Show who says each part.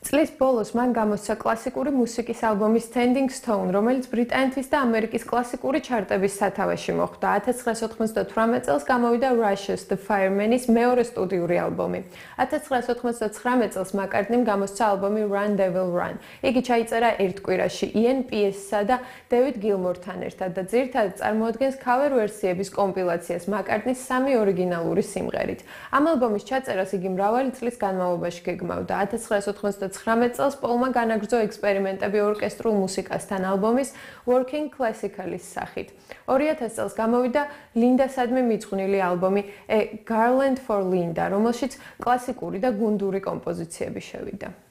Speaker 1: წლის ბოლოს მან გამოსცა კლასიკური მუსიკის ალბომი Standing Stone, რომელიც ბრიტანეთის და ამერიკის კლასიკური ჩარტების სათავეში მოხვდა. 1998 წელს გამოვიდა Rush's The Fireman-ის მეორე სტუდიური ალბომი. 1999 წელს მაკარტნიმ გამოსცა ალბომი Run Devil Run. იგი ჩაიწერა ერთ კვირაში Ian Pace-სა და David Gilmour-თან ერთად და ძირითადად წარმოადგენს cover ვერსიების კომპილაციას მაკარტნის სამი ორიგინალური სიმღერით. ამ ალბომის ჩაწერას იგი მრავალი წლის განმავლობაში გეგმავდა. 1999 წელს პოლმა განაგრძო ექსპერიმენტები ორკესტრულ მუსიკასთან ალბომის Working Classical-ის სახით. 2000 წელს გამოვიდა ლინდასადმი მიძღვნილი ალბომი A Garland for Linda, რომელშიც კლასიკური და გუნდური კომპოზიციები შევიდა.